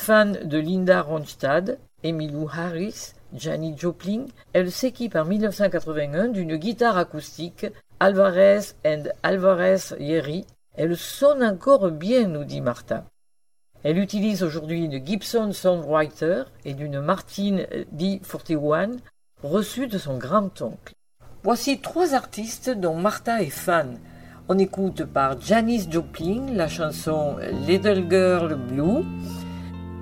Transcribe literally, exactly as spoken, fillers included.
fan de Linda Ronstadt, Emmylou Harris, Janis Joplin, elle s'équipe en mille neuf cent quatre-vingt-un d'une guitare acoustique Alvarez and Alvarez Jerry. Elle sonne encore bien, nous dit Martha. Elle utilise aujourd'hui une Gibson Soundwriter et d'une Martin D quarante et un reçue de son grand-oncle. Voici trois artistes dont Martha est fan. On écoute par Janis Joplin la chanson Little Girl Blue,